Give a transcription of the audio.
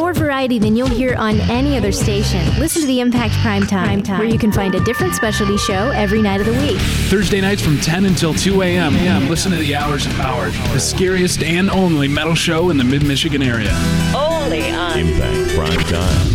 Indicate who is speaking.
Speaker 1: more variety than you'll hear on any other station. Listen to the Impact Primetime, where you can find a different specialty show every night of the week.
Speaker 2: Thursday nights from 10 until 2 a.m. Listen to the Hours of Power, the scariest and only metal show in the Mid-Michigan area.
Speaker 3: Only on
Speaker 4: Impact Primetime.